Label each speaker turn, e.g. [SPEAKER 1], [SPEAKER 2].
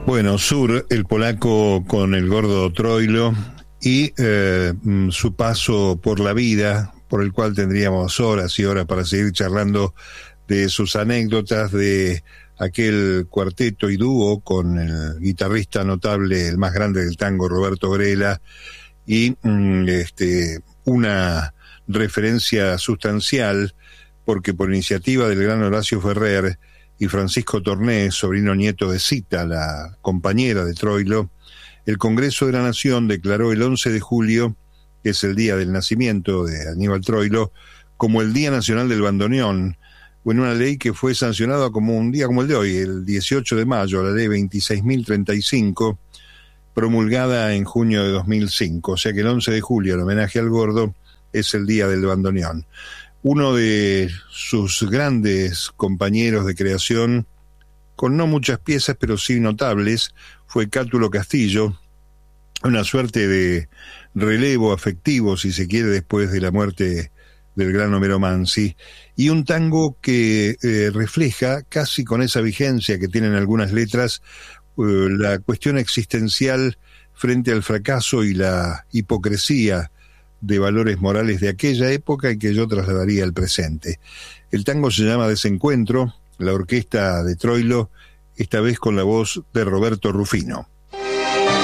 [SPEAKER 1] Bueno, Sur, el polaco con el gordo Troilo y su paso por la vida, por el cual tendríamos horas y horas para seguir charlando de sus anécdotas, de aquel cuarteto y dúo con el guitarrista notable, el más grande del tango, Roberto Grela, y una referencia sustancial, porque por iniciativa del gran Horacio Ferrer y Francisco Torné, sobrino nieto de Cita, la compañera de Troilo, el Congreso de la Nación declaró el 11 de julio, que es el día del nacimiento de Aníbal Troilo, como el Día Nacional del Bandoneón, en una ley que fue sancionada como un día como el de hoy, el 18 de mayo, la ley 26.035, promulgada en junio de 2005, o sea que el 11 de julio, en homenaje al gordo, es el Día del Bandoneón. Uno de sus grandes compañeros de creación, con no muchas piezas, pero sí notables, fue Cátulo Castillo, una suerte de relevo afectivo, si se quiere, después de la muerte del gran Homero Mansi, y un tango que refleja, casi con esa vigencia que tienen algunas letras, la cuestión existencial frente al fracaso y la hipocresía de valores morales de aquella época y que yo trasladaría al presente. El tango se llama Desencuentro, la orquesta de Troilo, esta vez con la voz de Roberto Rufino.